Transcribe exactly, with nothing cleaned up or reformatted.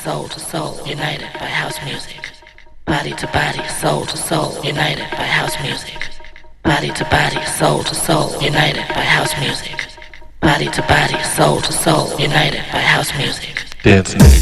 soul to soul, united by house music. Body to body, soul to soul, united by house music. Body to body, soul to soul, united by house music. Body to body, soul to soul, united by house music. Dance music.